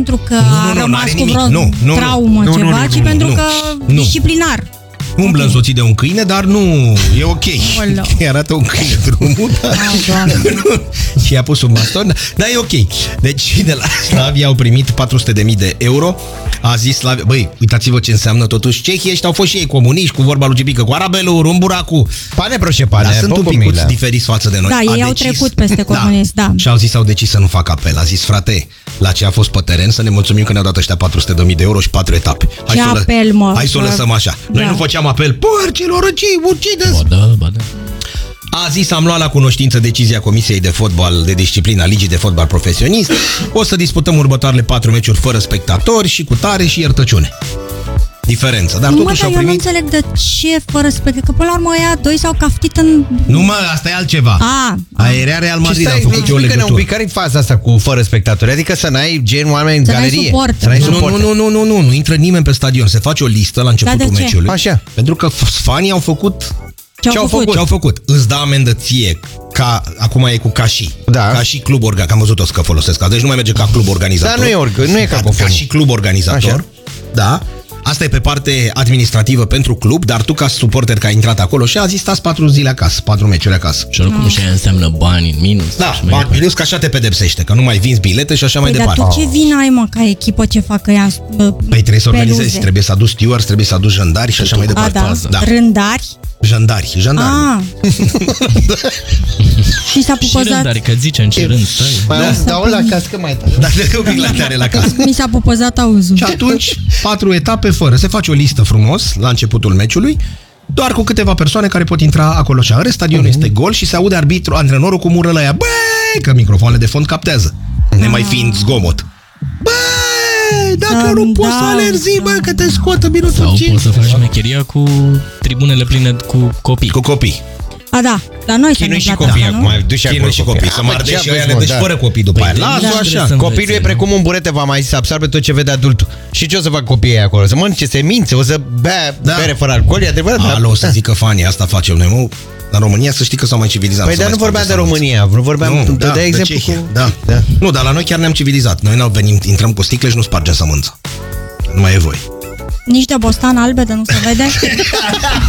pentru că a rămas cu vreo traumă, ceva, ci pentru că disciplinar. Umblă însoțit de un câine, dar nu e ok. Îi arată un câine drumul, și i-a pus un baston, dar e ok. Deci de la Slavia au primit 400.000 de euro. A zis Slavia, băi, uitați-vă ce înseamnă totuși cehii ăștia, au fost și ei comuniști, cu vorba lui Cipică, cu arabelul, rumburacul. Pane proșe, pane. Dar sunt un pic diferiți față de noi. Da, ei au trecut peste comunist, da. Și au decis să nu facă apel. A zis, frate, la ce a fost pe teren, să ne mulțumim că ne-au dat ăștia 400.000 de euro și 4 etape. Hai să o lăsăm așa. Noi nu făceam apel, porcilor, răcii, ucideți! Ba da. A zis, am luat la cunoștință decizia Comisiei de Fotbal de Disciplină a Ligii de Fotbal Profesionist. O să disputăm următoarele 4 meciuri fără spectatori și cu tare și iertăciune. Diferență, dar totuși au primit... Eu nu înțeleg de ce fără spectatori, că până la urmă aia doi s-au caftit în... Nu mă, asta e altceva. Aerea Real Madrid a făcut o legătură. Un pic, care-i faza asta cu fără spectatori? Adică să n-ai gen oameni în galerie. Nu intră nimeni pe stadion. Se face o listă la începutul meciului. Așa. Pentru că fanii au făcut ce au făcut. Îți dă amendă ție, acum e cu ca și club organizator, că am văzut-o că folosesc. Deci nu mai merge ca club organizator. Dar nu e ca și club organizator. Așa. Da. Asta e pe parte administrativă pentru club, dar tu ca suporter că ai intrat acolo și a zis stați 4 zile acasă, 4 meciuri acasă. Și oricum și aia înseamnă bani în minus. Da, bani în minus, că așa te pedepsește, că nu mai vinzi bilete și așa mai departe. Dar tu ce vină ai, mă, ca echipă ce facă ea? Păi trebuie să organizezi, trebuie să aduci stewards, trebuie să aduci jandari și așa mai departe. Da. Rândari? Jandari. Și s-a pupăzat. Și rândari, că zice în ce rând stai. Dau la cască mai tare. Da, un pic la tare la cască. Mi s-a pupăzat auzul. Și atunci, 4 etape fără. Se face o listă frumos la începutul meciului, doar cu câteva persoane care pot intra acolo și în rest stadionul este gol și se aude antrenorul cu mură la ea. Băi, că microfoanele de fond captează. Nemai fiind zgomot. Băi, dacă nu poți să alerzi, bă, că te scoată minutul 5. Sau poți să faci șmecheria cu tribunele pline cu copii. Cu copii. Da, la noi Chinui și copii acum, duci acolo și copii. Să mă ardești și ăia le deci fără copii după aia. Lasă așa. Copilul e precum un burete, v-am mai zis, absorbe tot ce vede adultul. Și ce o să fac copiii acolo? Să mănânce semințe, o să bea bere fără alcool, e adevărat? Alo, o să zică fanii, asta facem noi, mă. În România să știi că s-au mai civilizat. Păi dar nu vorbeam de România, vorbeam de exemplu cu... Nu, dar la noi chiar ne-am civilizat. Noi intrăm cu sticle și nu spargem sămânța. Nu mai e voi. Nici de bostan albe de nu se vede?